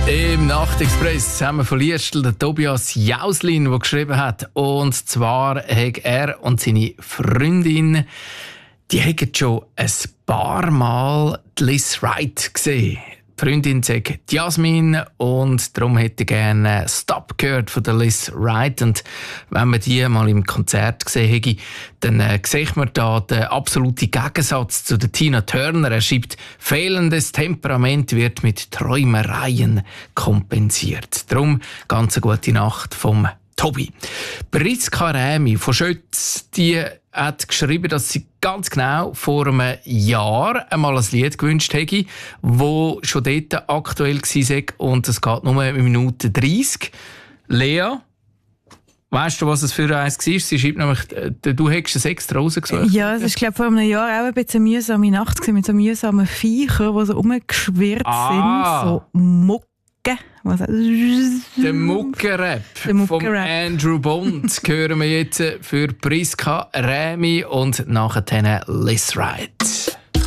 Im Nachtexpress zusammen von Liestl, der Tobias Jauslin, der geschrieben hat. Und zwar hat er und seine Freundin, die haben schon ein paar Mal die Liz Wright gesehen. Die Freundin sagt Jasmin und darum hätte ich gerne Stop gehört von der Liz Wright. Und wenn man die mal im Konzert gesehen hätte, dann sieht man da den absoluten Gegensatz zu der Tina Turner. Er schreibt, fehlendes Temperament wird mit Träumereien kompensiert. Darum ganz eine gute Nacht vom Tobi. Priska Rämi von Schötz, die hat geschrieben, dass sie ganz genau vor einem Jahr einmal ein Lied gewünscht hätte, das schon dort aktuell war und es geht nur 1 Minute 30. Lea, weißt du, was es für eins war? Sie schreibt nämlich, du hättest es extra rausgesucht. Ja, es war glaube vor einem Jahr auch ein bisschen eine mühsame Nacht mit so mühsamen Viechern, die so rumgeschwirrt sind, so Mucke. Der Mucke-Rap von Andrew Bond hören wir jetzt für Priska Rämi und nachher Liz Wright.